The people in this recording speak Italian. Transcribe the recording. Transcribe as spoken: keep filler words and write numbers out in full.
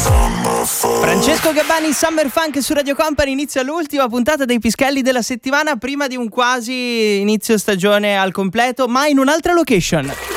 Francesco Gabbani, Summer Funk su Radio Company. Inizia l'ultima puntata dei Pischelli della settimana, prima di un quasi inizio stagione al completo, ma in un'altra location.